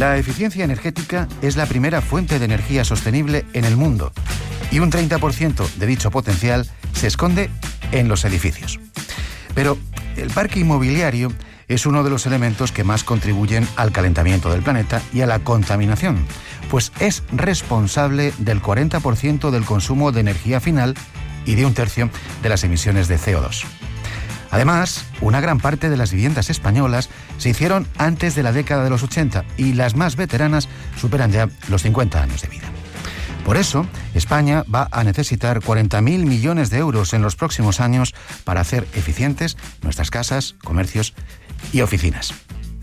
La eficiencia energética es la primera fuente de energía sostenible en el mundo y un 30% de dicho potencial se esconde en los edificios. Pero el parque inmobiliario es uno de los elementos que más contribuyen al calentamiento del planeta y a la contaminación, pues es responsable del 40% del consumo de energía final y de un tercio de las emisiones de CO2. Además, una gran parte de las viviendas españolas se hicieron antes de la década de los 80 y las más veteranas superan ya los 50 años de vida. Por eso, España va a necesitar 40.000 millones de euros en los próximos años para hacer eficientes nuestras casas, comercios y oficinas.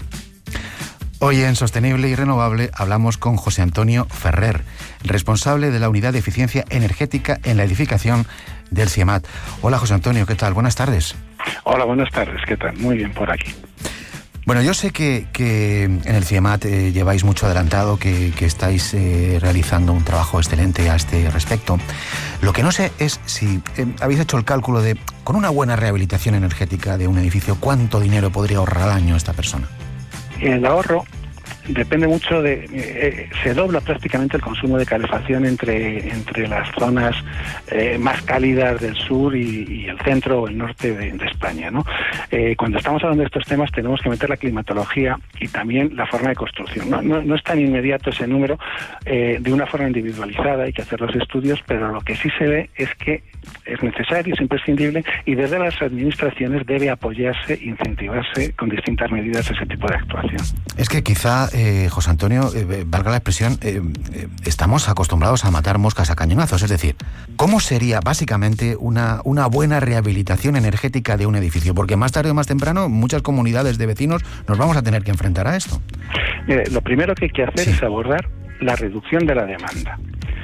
Hoy en Sostenible y Renovable hablamos con José Antonio Ferrer, responsable de la Unidad de Eficiencia Energética en la Edificación del CIEMAT. Hola José Antonio, ¿qué tal? Buenas tardes. Hola, buenas tardes, ¿qué tal? Muy bien por aquí. Bueno, yo sé que en el CIEMAT lleváis mucho adelantado, que estáis realizando un trabajo excelente a este respecto. Lo que no sé es si habéis hecho el cálculo de, con una buena rehabilitación energética de un edificio, ¿cuánto dinero podría ahorrar al año esta persona? El ahorro depende mucho de... se dobla prácticamente el consumo de calefacción entre las zonas más cálidas del sur y el centro o el norte de España, ¿no? Cuando estamos hablando de estos temas tenemos que meter la climatología y también la forma de construcción. No es tan inmediato ese número, de una forma individualizada, hay que hacer los estudios, pero lo que sí se ve es que es necesario, es imprescindible, y desde las administraciones debe apoyarse, incentivarse con distintas medidas ese tipo de actuación. Es que quizá, José Antonio, valga la expresión, estamos acostumbrados a matar moscas a cañonazos. Es decir, ¿cómo sería básicamente una buena rehabilitación energética de un edificio? Porque más tarde o más temprano muchas comunidades de vecinos nos vamos a tener que enfrentar a esto. Lo primero que hay que hacer es abordar la reducción de la demanda.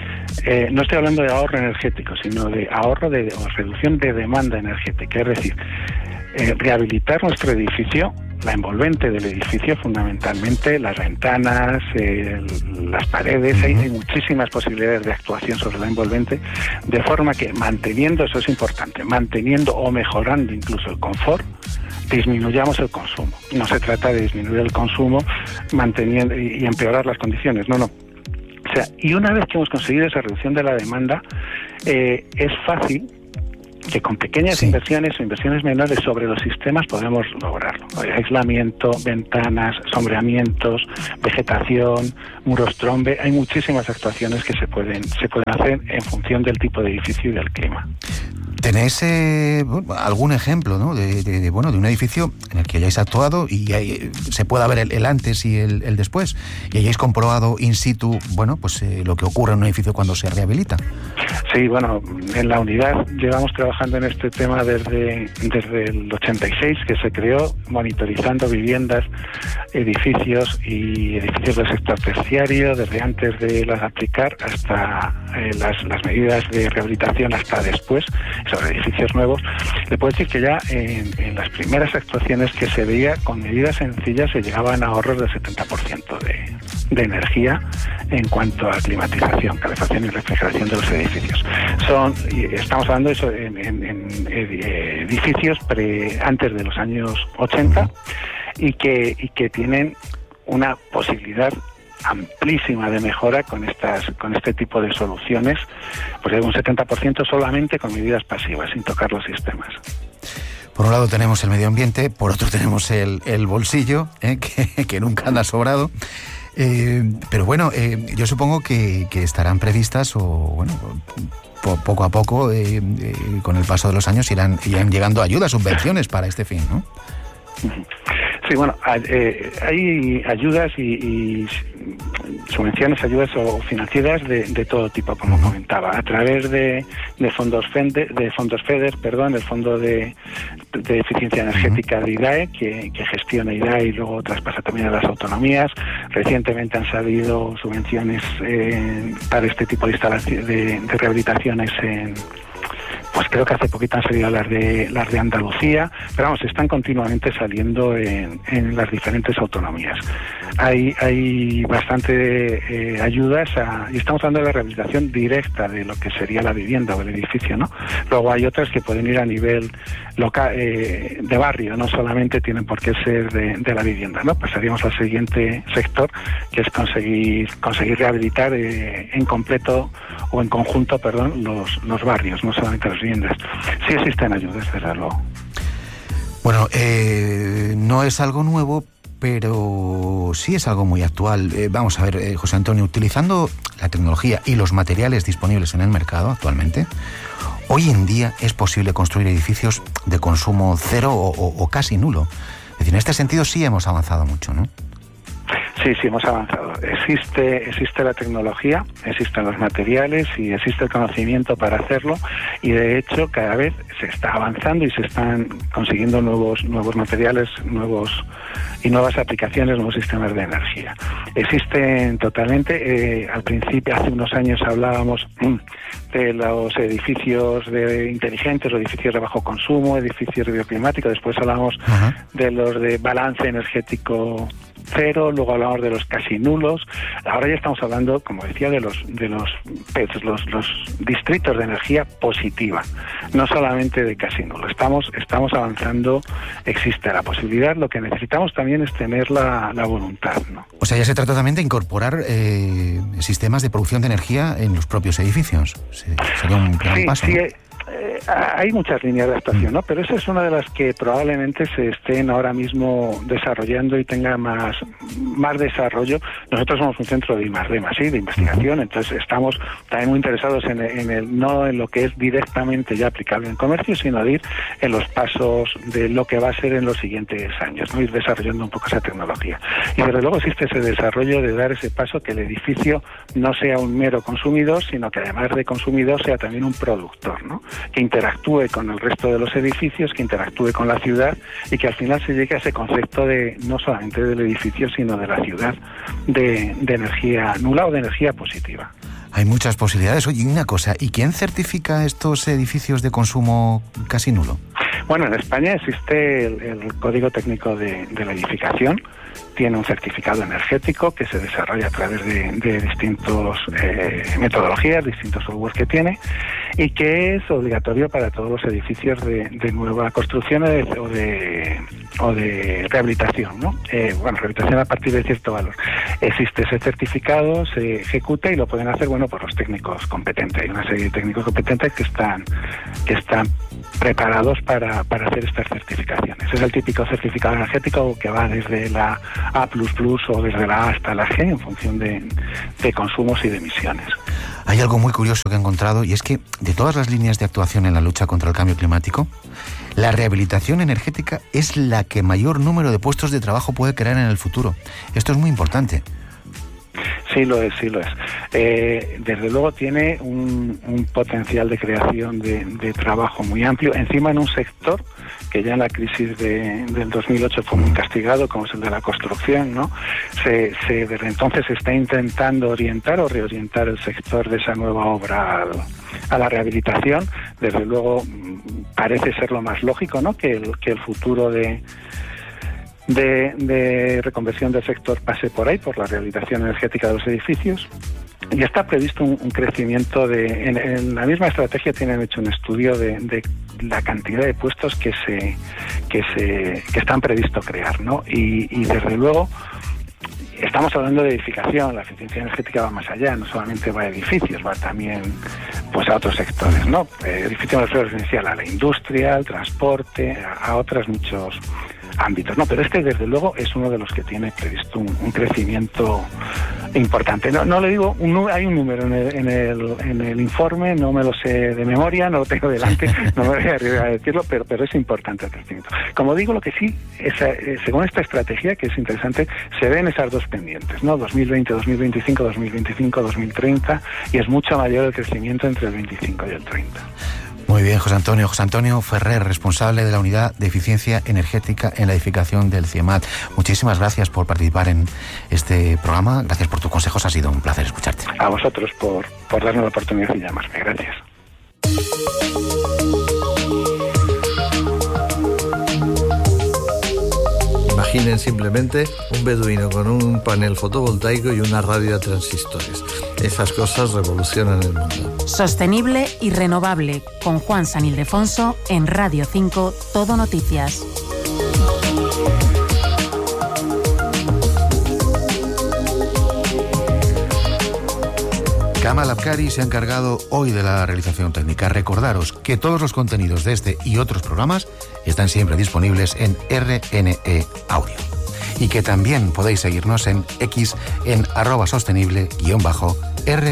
No estoy hablando de ahorro energético, sino de ahorro o reducción de demanda energética. Es decir, rehabilitar nuestro edificio, la envolvente del edificio, fundamentalmente las ventanas, las paredes. Hay muchísimas posibilidades de actuación sobre la envolvente, de forma que manteniendo, eso es importante, manteniendo o mejorando incluso el confort, disminuyamos el consumo. No se trata de disminuir el consumo manteniendo y empeorar las condiciones, no. O sea, y una vez que hemos conseguido esa reducción de la demanda, es fácil que con pequeñas inversiones o inversiones menores sobre los sistemas podemos lograrlo. Aislamiento, ventanas, sombreamientos, vegetación, muros trombe. Hay muchísimas actuaciones que se pueden hacer en función del tipo de edificio y del clima. ¿Tenéis algún ejemplo, ¿no? de un edificio en el que hayáis actuado y se pueda ver el antes y el después, y hayáis comprobado in situ, lo que ocurre en un edificio cuando se rehabilita? Sí, en la unidad llevamos trabajando en este tema desde el 86, que se creó, monitorizando viviendas, edificios y edificios del sector terciario, desde antes de las aplicar hasta las medidas de rehabilitación hasta después, sobre edificios nuevos. Le puedo decir que ya en las primeras actuaciones que se veía, con medidas sencillas se llegaban a ahorros del 70% de energía en cuanto a climatización, calefacción y refrigeración de los edificios. Estamos hablando de eso en edificios antes de los años 80 y que tienen una posibilidad amplísima de mejora con este tipo de soluciones, pues hay un 70% solamente con medidas pasivas, sin tocar los sistemas. Por un lado tenemos el medio ambiente, por otro tenemos el bolsillo, que nunca anda sobrado. Pero yo supongo que estarán previstas poco a poco, con el paso de los años, irán llegando ayudas, subvenciones para este fin, ¿no? Sí, hay ayudas y subvenciones, ayudas o financieras de todo tipo, como comentaba, a través de fondos FEDER, el Fondo de Eficiencia Energética de IDAE, que gestiona IDAE y luego traspasa también a las autonomías. Recientemente han salido subvenciones para este tipo de instalaciones, de rehabilitaciones pues creo que hace poquito han salido las de Andalucía, pero están continuamente saliendo en las diferentes autonomías. hay bastante ayudas y estamos hablando de la rehabilitación directa de lo que sería la vivienda o el edificio, ¿no? Luego hay otras que pueden ir a nivel local, de barrio, no solamente tienen por qué ser de la vivienda, ¿no? Pasaríamos al siguiente sector, que es conseguir rehabilitar en completo o en conjunto, perdón, los barrios, no solamente las viviendas. Sí existen ayudas, desde luego. Bueno, no es algo nuevo, pero sí es algo muy actual. Vamos a ver, José Antonio, utilizando la tecnología y los materiales disponibles en el mercado actualmente, hoy en día es posible construir edificios de consumo cero o casi nulo. Es decir, en este sentido sí hemos avanzado mucho, ¿no? Sí, hemos avanzado. Existe la tecnología, existen los materiales y existe el conocimiento para hacerlo, y de hecho cada vez se está avanzando y se están consiguiendo nuevos materiales, nuevas aplicaciones, nuevos sistemas de energía. Existen totalmente. Al principio, hace unos años, hablábamos de los edificios inteligentes, los edificios de bajo consumo, edificios de bioclimático. Después hablábamos de los de balance energético cero, luego hablamos de los casi nulos. Ahora ya estamos hablando, como decía, de los distritos de energía positiva, no solamente de casi nulo. Estamos avanzando, existe la posibilidad. Lo que necesitamos también es tener la voluntad, ¿no? O sea, ya se trata también de incorporar sistemas de producción de energía en los propios edificios. Sería un gran paso, ¿no? Hay muchas líneas de actuación, ¿no? Pero esa es una de las que probablemente se estén ahora mismo desarrollando y tenga más desarrollo. Nosotros somos un centro de I+D+I, de investigación, entonces estamos también muy interesados no en lo que es directamente ya aplicable en comercio, sino de ir en los pasos de lo que va a ser en los siguientes años, ¿no? Ir desarrollando un poco esa tecnología. Y desde luego existe ese desarrollo de dar ese paso, que el edificio no sea un mero consumidor, sino que además de consumidor sea también un productor, ¿no? Que interactúe con el resto de los edificios, que interactúe con la ciudad, y que al final se llegue a ese concepto de no solamente del edificio, sino de la ciudad, de energía nula o de energía positiva. Hay muchas posibilidades. Oye, una cosa, ¿y quién certifica estos edificios de consumo casi nulo? Bueno, en España existe el Código Técnico de la Edificación. Tiene un certificado energético que se desarrolla a través de distintas metodologías, distintos software que tiene, y que es obligatorio para todos los edificios de nueva construcción o de rehabilitación, ¿no? Rehabilitación a partir de cierto valor. Existe ese certificado, se ejecuta y lo pueden hacer, por los técnicos competentes. Hay una serie de técnicos competentes que están preparados para hacer estas certificaciones. Es el típico certificado energético que va desde la A++ o desde la A hasta la G, en función de consumos y de emisiones. Hay algo muy curioso que he encontrado, y es que de todas las líneas de actuación en la lucha contra el cambio climático, la rehabilitación energética es la que mayor número de puestos de trabajo puede crear en el futuro. Esto es muy importante. Sí lo es. Desde luego tiene un potencial de creación de trabajo muy amplio, encima en un sector que ya en la crisis del 2008 fue muy castigado, como es el de la construcción, ¿no? Desde entonces se está intentando orientar o reorientar el sector de esa nueva obra a la rehabilitación. Desde luego parece ser lo más lógico, ¿no? Que el futuro de reconversión del sector pase por ahí, por la rehabilitación energética de los edificios. Y está previsto un crecimiento en la misma estrategia tienen hecho un estudio de la cantidad de puestos que están previsto crear, ¿no? Y desde luego estamos hablando de edificación. La eficiencia energética va más allá, no solamente va a edificios, va también a otros sectores, ¿no? Edificio me refiero residencial, a la industria, al transporte, a otros muchos ámbitos, ¿no? Pero desde luego es uno de los que tiene previsto un crecimiento importante. No le digo, hay un número en el informe, no me lo sé de memoria, no lo tengo delante, no me voy a arriesgar a decirlo, pero es importante el crecimiento. Como digo, lo que sí, según esta estrategia, que es interesante, se ven esas dos pendientes, ¿no? 2020, 2025, 2025, 2030, y es mucho mayor el crecimiento entre el 25 y el 30. Muy bien, José Antonio Ferrer, responsable de la Unidad de Eficiencia Energética en la Edificación del CIEMAT. Muchísimas gracias por participar en este programa. Gracias por tus consejos, ha sido un placer escucharte. A vosotros por darme la oportunidad de llamarme. Gracias. Imaginen simplemente un beduino con un panel fotovoltaico y una radio a transistores. Esas cosas revolucionan el mundo. Sostenible y renovable, con Juan San Ildefonso en Radio 5, Todo Noticias. Kamal Abkari se ha encargado hoy de la realización técnica. Recordaros que todos los contenidos de este y otros programas están siempre disponibles en RNE Audio. Y que también podéis seguirnos en X en @sostenible_r